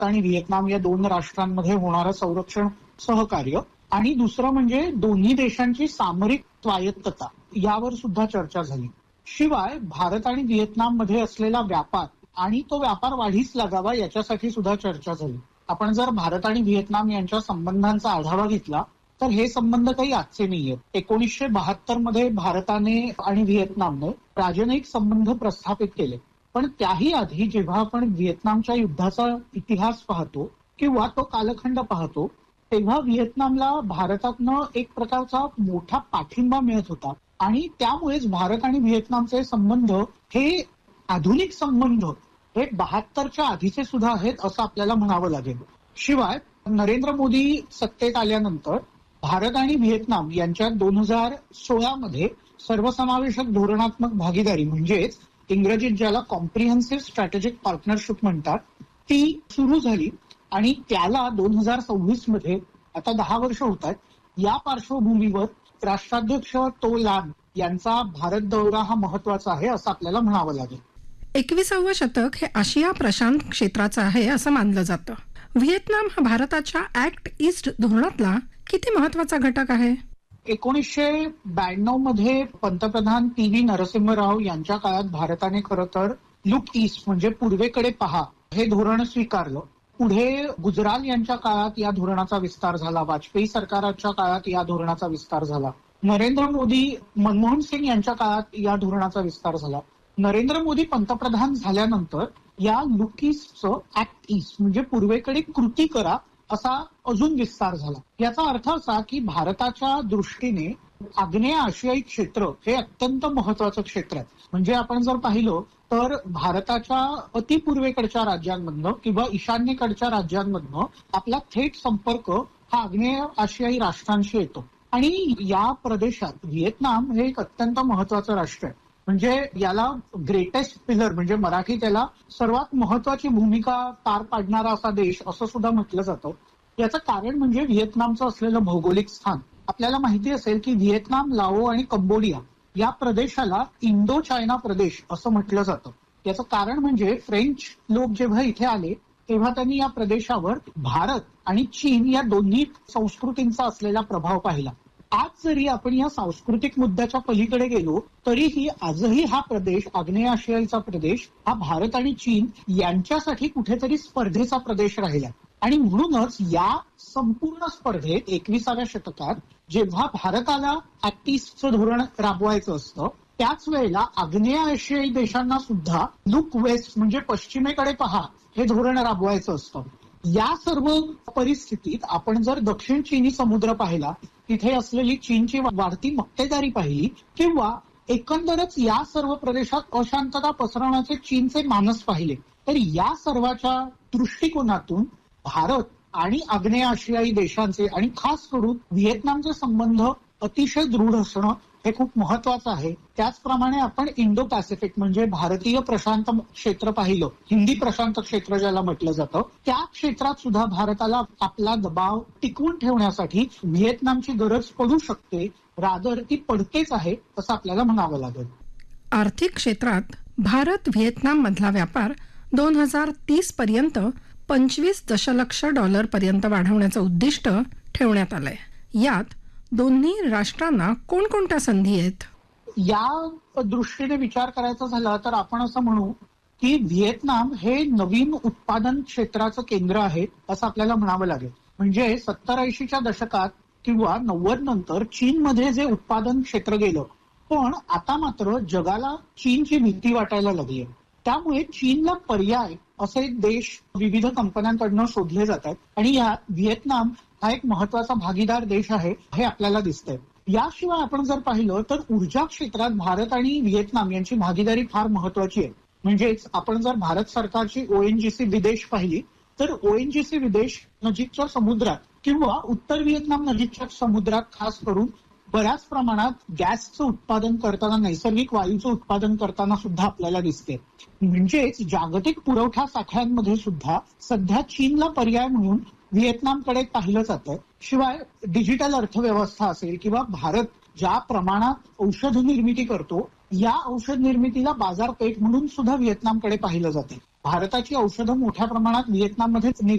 आणि व्हिएतनाम या दोन राष्ट्रांमध्ये होणारं संरक्षण सहकार्य आणि दुसरं म्हणजे दोन्ही देशांची सामरिक स्वायत्तता यावर सुद्धा चर्चा झाली. शिवाय भारत आणि व्हिएतनाममध्ये असलेला व्यापार आणि तो व्यापार वाढीस लागावा याच्यासाठी सुद्धा चर्चा झाली. आपण जर भारत आणि व्हिएतनाम यांच्या संबंधांचा आढावा घेतला तर हे संबंध काही आजचे नाहीयेत. 1972 मध्ये भारताने आणि व्हिएतनामने राजनयिक संबंध प्रस्थापित केले. पण त्याही आधी जेव्हा आपण व्हिएतनामच्या युद्धाचा इतिहास पाहतो किंवा तो कालखंड पाहतो तेव्हा व्हिएतनामला भारतातनं एक प्रकारचा मोठा पाठिंबा मिळत होता आणि त्यामुळेच भारत आणि व्हिएतनामचे संबंध हे आधुनिक संबंध हे 72च्या आधीचे सुद्धा आहेत असं आपल्याला म्हणावं लागेल. शिवाय नरेंद्र मोदी सत्तेत आल्यानंतर भारत आणि व्हिएतनाम यांच्यात 2016 मध्ये सर्वसमावेशक धोरणात्मक भागीदारी म्हणजेच इंग्रजीत ज्याला कॉम्प्रिहेन्सिव्ह स्ट्रॅटेजिक पार्टनरशिप म्हणतात ती सुरू झाली आणि त्याला 2026 मध्ये आता 10 वर्ष होत आहेत. या पार्श्वभूमीवर राष्ट्राध्यक्ष तो लॅम यांचा भारत दौरा हा महत्वाचा आहे असं आपल्याला म्हणावं लागेल. 21वं शतक हे आशिया प्रशांत क्षेत्राचं आहे असं मानलं जातं. व्हिएतनाम हा भारताच्या ऍक्ट ईस्ट धोरणातला किती महत्वाचा घटक आहे? 1992 मध्ये पंतप्रधान PV नरसिंह राव यांच्या काळात भारताने खरं तर लुक ईस्ट म्हणजे पूर्वेकडे पहा हे धोरण स्वीकारलं. पुढे गुजराल यांच्या काळात या धोरणाचा विस्तार झाला. वाजपेयी सरकारच्या काळात या धोरणाचा विस्तार झाला. नरेंद्र मोदी मनमोहन सिंग यांच्या काळात या धोरणाचा विस्तार झाला. नरेंद्र मोदी पंतप्रधान झाल्यानंतर या लुक ईस्टचं ऍक्ट ईस्ट म्हणजे पूर्वेकडे कृती करा असा अजून विस्तार झाला. याचा अर्थ असा की भारताच्या दृष्टीने आग्नेय आशियाई क्षेत्र हे अत्यंत महत्वाचं क्षेत्र आहे. म्हणजे आपण जर पाहिलं तर भारताच्या अतिपूर्वेकडच्या राज्यांमधनं किंवा ईशान्येकडच्या राज्यांमधनं आपला थेट संपर्क हा आग्नेय आशियाई राष्ट्रांशी येतो आणि या प्रदेशात व्हिएतनाम हे एक अत्यंत महत्वाचं राष्ट्र आहे. म्हणजे याला ग्रेटेस्ट पिलर म्हणजे मराठी त्याला सर्वात महत्वाची भूमिका पार पाडणारा असा देश असं सुद्धा म्हटलं जातं. याचं कारण म्हणजे व्हिएतनामचं असलेलं भौगोलिक स्थान. आपल्याला माहिती असेल की व्हिएतनाम, लाओ आणि कंबोडिया या प्रदेशाला इंडो चायना प्रदेश असं म्हटलं जातं. याचं कारण म्हणजे फ्रेंच लोक जेव्हा इथे आले तेव्हा त्यांनी या प्रदेशावर भारत आणि चीन या दोन्ही संस्कृतींचा असलेला प्रभाव पाहिला. आज जरी आपण या सांस्कृतिक मुद्द्याच्या पलीकडे गेलो तरीही आजही हा प्रदेश आग्नेय आशियाचा प्रदेश हा भारत आणि चीन यांच्यासाठी कुठेतरी स्पर्धेचा प्रदेश राहिला आणि म्हणूनच या संपूर्ण स्पर्धेत 21व्या शतकात जेव्हा भारताला ऍक्ट ईस्टचं धोरण राबवायचं असतं त्याच वेळेला आग्नेय आशियाई देशांना सुद्धा लुक वेस्ट म्हणजे पश्चिमेकडे पहा हे धोरण राबवायचं असतं. या सर्व परिस्थितीत आपण जर दक्षिण चीनी समुद्र पाहिला, तिथे असलेली चीनची वाढती मक्तेदारी पाहिली किंवा एकंदरच या सर्व प्रदेशात अशांतता पसरवण्याचे चीनचे मानस पाहिले तर या सर्वाच्या दृष्टिकोनातून भारत आणि आग्नेय आशियाई देशांचे आणि खास करून व्हिएतनामचे संबंध अतिशय दृढ असणं हे खूप महत्वाचं आहे. त्याचप्रमाणे आपण इंडो पॅसिफिक म्हणजे भारतीय प्रशांत क्षेत्र पाहिलं, हिंदी प्रशांत क्षेत्र ज्याला म्हटलं जातं, त्या क्षेत्रात सुद्धा भारताला आपला दबाव टिकवून ठेवण्यासाठी व्हिएतनामची गरज पडू शकते. रादर ती पडतेच आहे असं आपल्याला म्हणावं लागेल. आर्थिक क्षेत्रात भारत व्हिएतनाम मधला व्यापार 2030 पर्यंत $25 दशलक्ष पर्यंत वाढवण्याचं उद्दिष्ट ठेवण्यात आलंय. यात दोन्ही राष्ट्रांना कोणकोणत्या संधी आहेत? या दृष्टीने विचार करायचा झाला तर आपण असं म्हणू की व्हिएतनाम हे नवीन उत्पादन क्षेत्राचं केंद्र आहे असं आपल्याला म्हणावं लागेल. म्हणजे 70-80च्या दशकात किंवा 90 नंतर चीनमध्ये जे उत्पादन क्षेत्र गेलं पण आता मात्र जगाला चीनची भीती वाटायला लागली आहे. त्यामुळे चीनला पर्याय असे देश विविध कंपन्यांकडनं शोधले जातात आणि यात व्हिएतनाम हा एक महत्वाचा भागीदार देश आहे हे आपल्याला दिसतंय. याशिवाय आपण जर पाहिलं तर ऊर्जा क्षेत्रात भारत आणि व्हिएतनाम यांची भागीदारी फार महत्वाची आहे. म्हणजेच आपण जर भारत सरकारची ONGC विदेश पाहिली तर ONGC विदेश नजीकच्या समुद्रात किंवा उत्तर व्हिएतनाम नजीकच्या समुद्रात खास करून बऱ्याच प्रमाणात गॅसचं उत्पादन करताना, नैसर्गिक वायूचं उत्पादन करताना सुद्धा आपल्याला दिसते. म्हणजेच जागतिक पुरवठा साखळ्यांमध्ये सुद्धा सध्या चीनला पर्याय म्हणून व्हिएतनामकडे पाहिलं जातं. शिवाय डिजिटल अर्थव्यवस्था असेल किंवा भारत ज्या प्रमाणात औषध निर्मिती करतो या औषध निर्मितीला बाजारपेठ म्हणून सुद्धा व्हिएतनामकडे पाहिलं जाते. भारताची औषधं मोठ्या प्रमाणात व्हिएतनाममध्येच